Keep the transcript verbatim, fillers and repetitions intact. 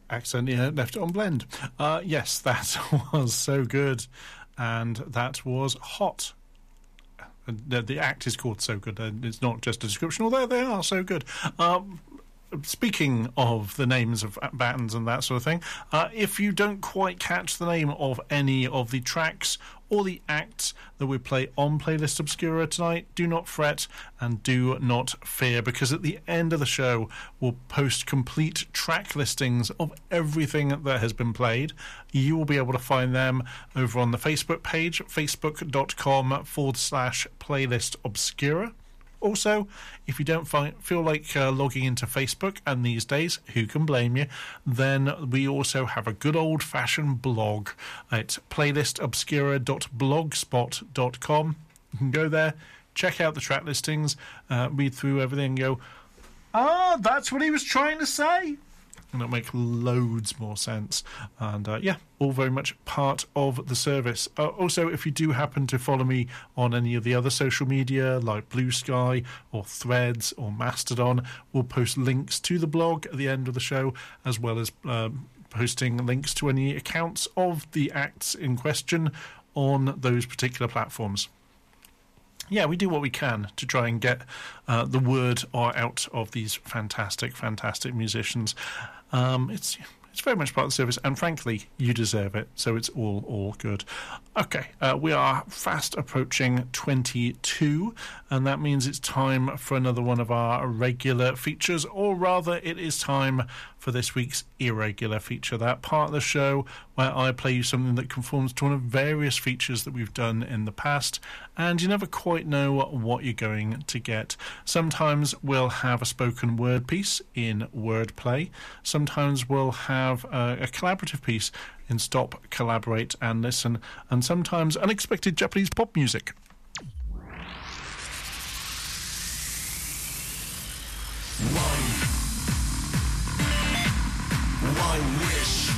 accidentally left it on blend. Uh, yes, that was So Good, and that was Hot. The, the act is called So Good, and it's not just a description, although they are so good. Um, Speaking of the names of bands and that sort of thing, uh, if you don't quite catch the name of any of the tracks or the acts that we play on Playlist Obscura tonight, do not fret and do not fear, because at the end of the show we'll post complete track listings of everything that has been played. You will be able to find them over on the Facebook page, facebook.com forward slash Playlist Obscura. Also, if you don't find, feel like uh, logging into Facebook, and these days, who can blame you, then we also have a good old-fashioned blog at playlist obscura dot blogspot dot com. You can go there, check out the track listings, uh, read through everything and go, ah, that's what he was trying to say. And it'll make loads more sense. And uh, yeah, all very much part of the service. Uh, also, if you do happen to follow me on any of the other social media, like Blue Sky or Threads or Mastodon, we'll post links to the blog at the end of the show, as well as um, posting links to any accounts of the acts in question on those particular platforms. Yeah, we do what we can to try and get uh, the word out of these fantastic, fantastic musicians. Um, it's it's very much part of the service, and frankly, you deserve it, so it's all, all good. Okay, uh, we are fast approaching twenty-two, and that means it's time for another one of our regular features, or rather, it is time for this week's irregular feature, that part of the show where I play you something that conforms to one of various features that we've done in the past, and you never quite know what you're going to get. Sometimes we'll have a spoken word piece in Wordplay. Sometimes we'll have a, a collaborative piece in Stop, Collaborate and Listen, and sometimes unexpected Japanese pop music. One, one wish.